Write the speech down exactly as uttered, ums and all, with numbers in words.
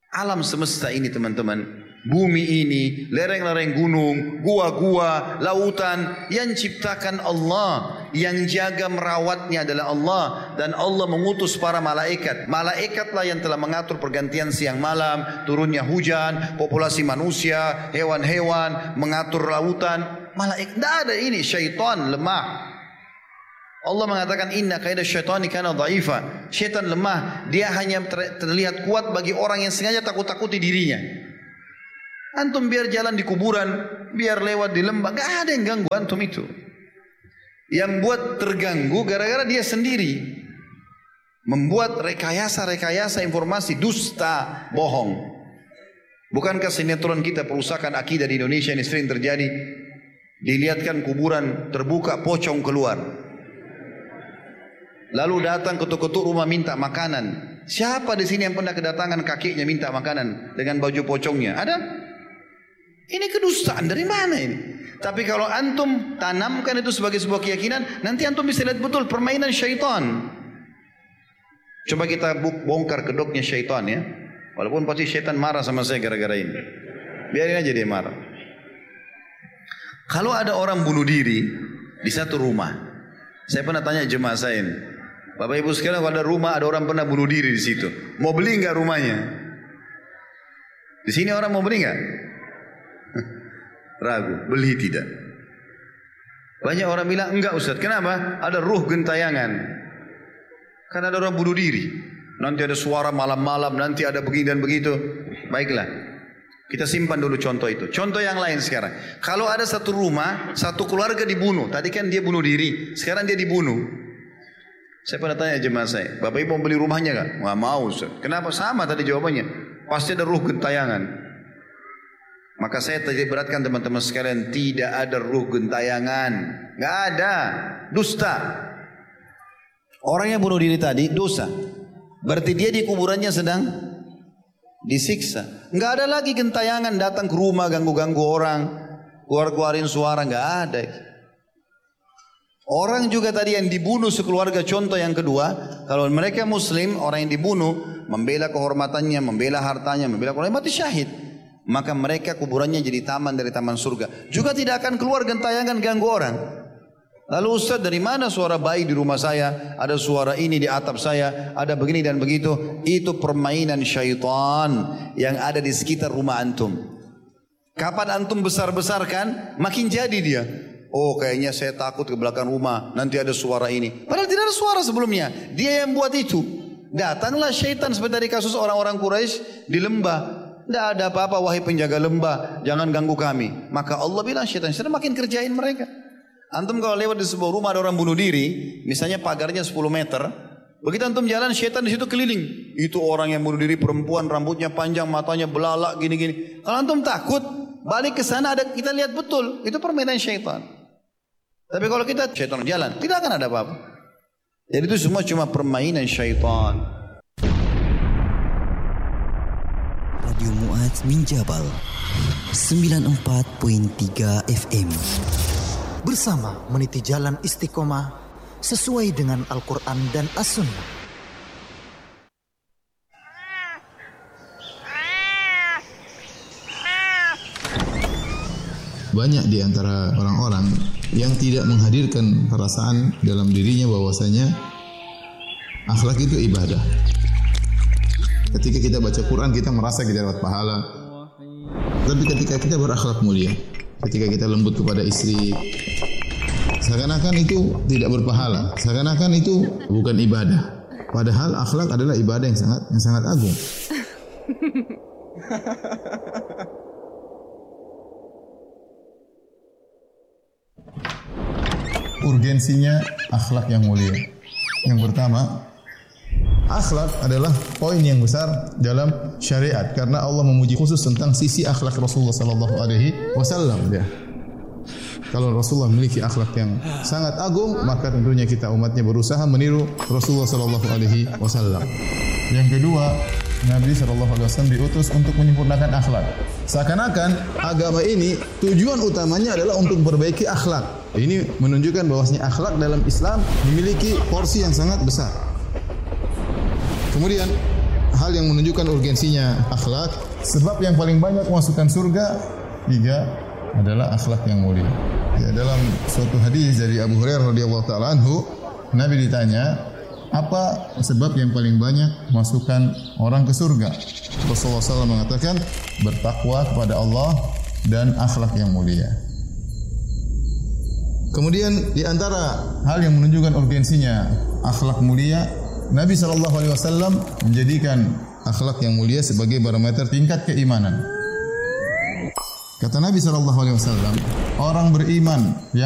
Alam semesta ini teman-teman, bumi ini, lereng-lereng gunung, gua-gua, lautan, yang ciptakan Allah, yang jaga merawatnya adalah Allah, dan Allah mengutus para malaikat. Malaikatlah yang telah mengatur pergantian siang malam, turunnya hujan, populasi manusia, hewan-hewan, mengatur lautan. Malaikat, tidak ada ini, syaitan lemah. Allah mengatakan inna kaida syaitani kana dhaifa. Syaitan lemah, dia hanya terlihat kuat bagi orang yang sengaja takut-takuti dirinya. Antum biar jalan di kuburan, biar lewat di lembah, enggak ada yang ganggu antum itu. Yang buat terganggu gara-gara dia sendiri membuat rekayasa-rekayasa informasi dusta, bohong. Bukankah sinetron kita perusahaan akidah di Indonesia ini sering terjadi? Dilihatkan kuburan terbuka, pocong keluar. Lalu datang ketuk-ketuk rumah minta makanan. Siapa di sini yang pernah kedatangan kakeknya minta makanan dengan baju pocongnya? Ada? Ini kedustaan dari mana ini? Tapi kalau antum tanamkan itu sebagai sebuah keyakinan, nanti antum bisa lihat betul permainan syaitan. Coba kita bongkar kedoknya syaitan ya. Walaupun pasti syaitan marah sama saya gara-gara ini. Biarin aja dia marah. Kalau ada orang bunuh diri di satu rumah, saya pernah tanya jemaah saya ini, Bapak Ibu sekalian, kalau ada rumah ada orang pernah bunuh diri di situ, mau beli nggak rumahnya? Di sini orang mau beli nggak? Ragu, beli tidak. Banyak orang bilang enggak Ustaz. Kenapa? Ada ruh gentayangan. Karena ada orang bunuh diri. Nanti ada suara malam-malam, nanti ada begini dan begitu. Baiklah, kita simpan dulu contoh itu. Contoh yang lain sekarang. Kalau ada satu rumah, satu keluarga dibunuh. Tadi kan dia bunuh diri, sekarang dia dibunuh. Saya pernah tanya jemaah saya, Bapak Ibu mau beli rumahnya gak? Nggak mau Ustaz. Kenapa? Sama tadi jawabannya. Pasti ada ruh gentayangan. Maka saya tadi beratkan teman-teman sekalian, tidak ada ruh gentayangan. Nggak ada. Dusta. Orang yang bunuh diri tadi dosa. Berarti dia di kuburannya sedang disiksa. Nggak ada lagi gentayangan datang ke rumah ganggu-ganggu orang, keluar-keluarin suara, nggak ada. Orang juga tadi yang dibunuh sekeluarga, contoh yang kedua, kalau mereka muslim, orang yang dibunuh membela kehormatannya, membela hartanya, membela keluarga, mati syahid. Maka mereka kuburannya jadi taman dari taman surga. Juga tidak akan keluar gentayangan ganggu orang. Lalu Ustaz, dari mana suara bayi di rumah saya? Ada suara ini di atap saya, ada begini dan begitu. Itu permainan syaitan yang ada di sekitar rumah antum. Kapan antum besar-besarkan, makin jadi dia. Oh, kayaknya saya takut ke belakang rumah, nanti ada suara ini. Padahal tidak ada suara sebelumnya. Dia yang buat itu. Datanglah syaitan seperti dari kasus orang-orang Quraisy di lembah. Tidak ada apa-apa wahai penjaga lembah, jangan ganggu kami. Maka Allah bilang syaitan, syaitan makin kerjain mereka. Antum kalau lewat di sebuah rumah ada orang bunuh diri, misalnya pagarnya sepuluh meter, begitu antum jalan syaitan di situ keliling. Itu orang yang bunuh diri, perempuan, rambutnya panjang, matanya belalak gini-gini. Kalau antum takut, balik ke sana ada, kita lihat betul, itu permainan syaitan. Tapi kalau kita syaitan jalan, tidak akan ada apa-apa. Jadi itu semua cuma permainan syaitan. Radio Mu'adz min Jabal sembilan puluh empat koma tiga F M. Bersama meniti jalan istiqomah sesuai dengan Al-Quran dan As-Sunnah. Banyak di antara orang-orang yang tidak menghadirkan perasaan dalam dirinya bahwasanya akhlak itu ibadah. Ketika kita baca Quran kita merasa kita dapat pahala. Tapi ketika kita berakhlak mulia, ketika kita lembut kepada istri, seakan-akan itu tidak berpahala, seakan-akan itu bukan ibadah. Padahal akhlak adalah ibadah yang sangat yang sangat agung. Urgensinya akhlak yang mulia. Yang pertama, akhlak adalah poin yang besar dalam syariat karena Allah memuji khusus tentang sisi akhlak Rasulullah sallallahu alaihi wasallam ya. Kalau Rasulullah memiliki akhlak yang sangat agung, maka tentunya kita umatnya berusaha meniru Rasulullah sallallahu alaihi wasallam. Yang kedua, Nabi sallallahu alaihi wasallam diutus untuk menyempurnakan akhlak. Seakan-akan agama ini tujuan utamanya adalah untuk memperbaiki akhlak. Ini menunjukkan bahwasanya akhlak dalam Islam memiliki porsi yang sangat besar. Kemudian hal yang menunjukkan urgensinya akhlak. Sebab yang paling banyak memasukkan surga tiga adalah akhlak yang mulia. Ya, dalam suatu hadis dari Abu Hurairah radhiyallahu taala anhu, Nabi ditanya, apa sebab yang paling banyak memasukkan orang ke surga? Rasulullah shallallahu alaihi wasallam mengatakan, bertakwa kepada Allah dan akhlak yang mulia. Kemudian di antara hal yang menunjukkan urgensinya akhlak mulia, Nabi shallallahu alaihi wasallam menjadikan akhlak yang mulia sebagai barometer tingkat keimanan. Kata Nabi shallallahu alaihi wasallam, orang beriman yang